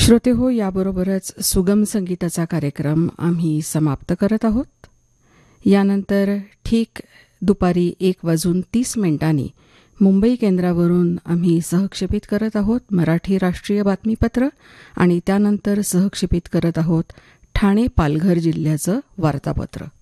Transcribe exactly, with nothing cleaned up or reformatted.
श्रोते हो, याबरोबरच सुगम संगीताचा कार्यक्रम आम्ही समाप्त करत आहोत. यानंतर ठीक दुपारी एक वाजून तीस मिनिटांनी मुंबई केंद्रावरून आम्ही सहक्षेपित करत आहोत मराठी राष्ट्रीय बातमीपत्र आणि त्यानंतर सहक्षेपित करत आहोत ठाणे पालघर जिल्ह्याचं वार्तापत्र.